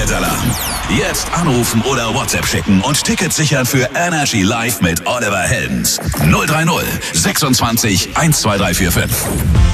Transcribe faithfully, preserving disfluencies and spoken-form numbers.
Ticketalarm. Jetzt anrufen oder WhatsApp schicken und Tickets sichern für Energy Live mit Oliver Heldens. null drei null sechsundzwanzig eins zwei drei vier fünf.